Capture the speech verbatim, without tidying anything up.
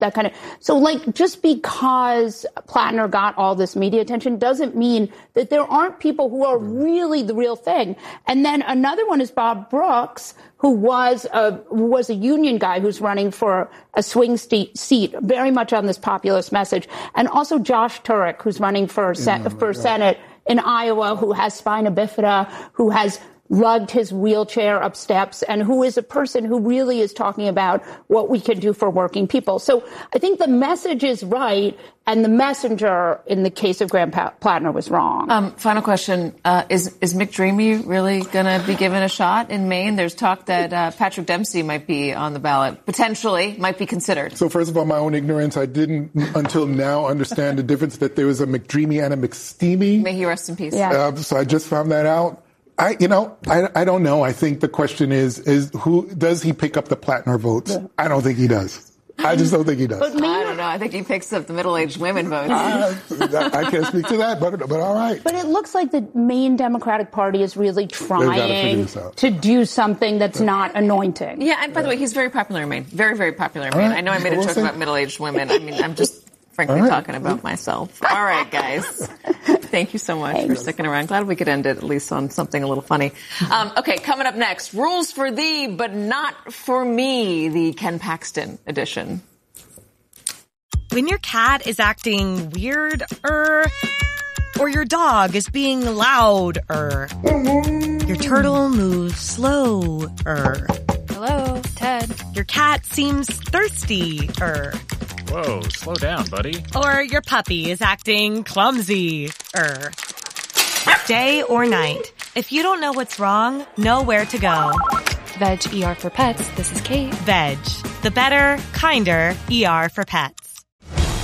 that kind of, so like just because Plattner got all this media attention doesn't mean that there aren't people who are really the real thing. And then another one is Bob Brooks, who was a, who was a union guy who's running for a swing st- seat, very much on this populist message. And also Josh Turek, who's running for, sen- for right. Senate in Iowa, who has spina bifida, who has lugged his wheelchair up steps, and who is a person who really is talking about what we can do for working people. So I think the message is right, and the messenger in the case of Graham Plattner was wrong. Um, final question. Uh, is, is McDreamy really going to be given a shot in Maine? There's talk that uh, Patrick Dempsey might be on the ballot, potentially, might be considered. So first of all, my own ignorance, I didn't until now understand the difference that there was a McDreamy and a McSteamy. May he rest in peace. Yeah. Uh, so I just found that out. I, you know, I, I don't know. I think the question is, is who, does he pick up the Plattner votes? I don't think he does. I just don't think he does. But I don't know. I think he picks up the middle-aged women votes. Uh, I can't speak to that, but, but all right. But it looks like the Maine Democratic Party is really trying to do something that's yeah. not anointing. Yeah, and by yeah. the way, he's very popular in Maine. Very, very popular in Maine. Right. I know I made a we'll joke see. about middle-aged women. I mean, I'm just frankly right. talking about myself. All right, guys. Thank you so much Thanks. for sticking around. Glad we could end it at least on something a little funny. Um, okay, coming up next, rules for thee, but not for me, the Ken Paxton edition. When your cat is acting weird-er, or your dog is being loud-er, your turtle moves slow-er. Hello, Ted. Your cat seems thirsty-er. Whoa, slow down, buddy. Or your puppy is acting clumsy-er. Day or night, if you don't know what's wrong, know where to go. Veg E R for pets. This is Kate. Veg, the better, kinder E R for pets.